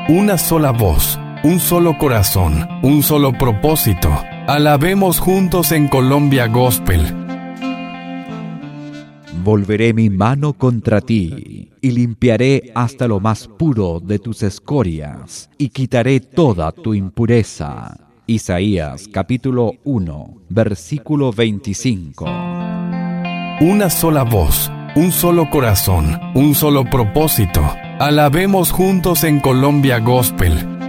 una sola voz, un solo corazón, un solo propósito. Alabemos juntos en Colombia Gospel. Volveré mi mano contra ti, y limpiaré hasta lo más puro de tus escorias, y quitaré toda tu impureza. Isaías capítulo 1, versículo 25. Una sola voz, un solo corazón, un solo propósito. Alabemos juntos en Colombia Gospel.